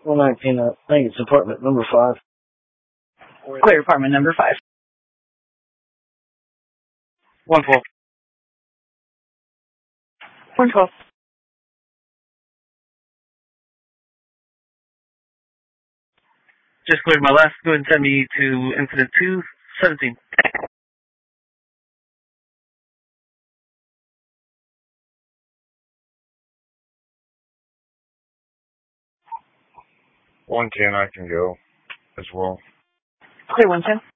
119, I think it's apartment number 5. Clear apartment number 5. 112. 112. Just cleared my last. Go ahead and send me to incident 217. I can go as well. Clear 110.